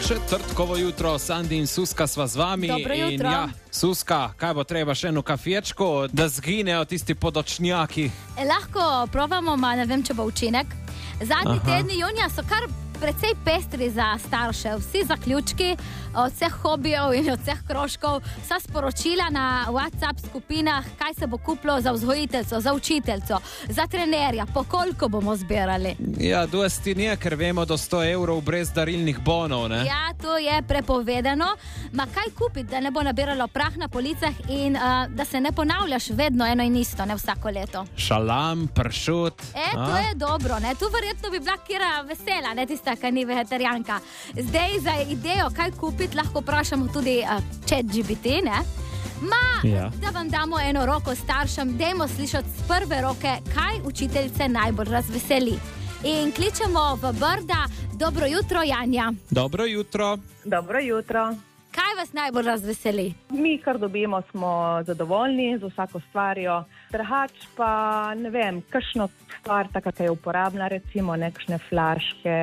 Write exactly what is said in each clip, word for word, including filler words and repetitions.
Četrtkovo jutro, Sandi in Suska sva z vami. Dobro jutro. In ja, Suska, kaj bo treba še eno kafečko, da zginejo tisti podočnjaki? E, lahko probamo, ma ne vem, če bo učinek. Zadnji Aha. tedni junija so kar precej pestri za starše. Vsi zaključki od vseh hobijev in od vseh krožkov, vsa sporočila na WhatsApp skupinah, kaj se bo kupilo za vzgojiteljico, za učiteljico, za trenerja, po koliko bomo zbirali. Ja, dosti nije, ker vemo do sto evrov brez darilnih bonov, ne? Ja, to je prepovedano. Ma kaj kupiti, da ne bo nabiralo prah na policah in uh, da se ne ponavljaš vedno eno in isto, ne vsako leto. Šalam, pršut. E, to a? je dobro, ne? Tu verjetno bi bila kira vesela, ne tista, ki ni vegetarijanka. Zdaj za idejo, kaj kupiti, lahko vprašamo tudi uh, ChatGPT, ne? Ma, Ja. da vam damo eno roko staršem, dajmo slišati z prve roke, kaj učiteljice najbolj razveseli. In kličemo v Brda. Dobro jutro, Janja. Dobro jutro. Dobro jutro. Kaj vas najbolj razveseli? Mi, kar dobimo, smo zadovoljni z vsako stvarjo. Drugač pa, ne vem, kakšno stvar, taka, ki je uporabna, recimo nekšne flaške,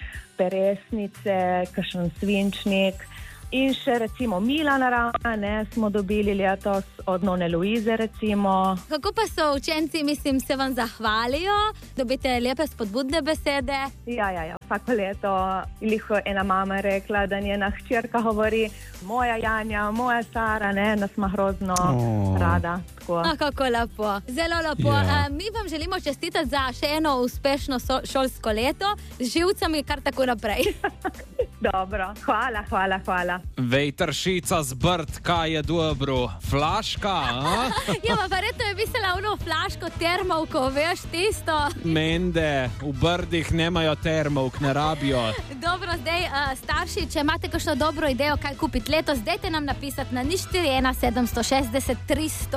peresnice, kakšen svinčnik. In še recimo mila naravna, ne, smo dobili letos od none Luize, recimo. Kako pa so učenci, mislim, se vam zahvalijo? Dobite lepe spodbudne besede? Ja, ja, ja, vsako leto. Iliho ena mama je rekla, da njena hčerka govori, moja Janja, moja Sara, ne, nas ima grozno Oh. rada. Tako. A, kako lepo, zelo lepo. Ja. Uh, mi vam želimo čestitati za še eno uspešno so, šolsko leto, z živcami kar tako naprej. Dobro, hvala, hvala, hvala. Vejtršica z Brd, kaj je dobro? Flaška, a? Ja, pa verjetno je mislila ono flaško termovko, veš, tisto. Mende, v Brdih nemajo termovk, ne rabijo. Dobro, zdaj, uh, starši, če imate kakšno dobro idejo, kaj kupiti letos, dajte nam napisati na nič štiri ena sedem šestdeset tristo.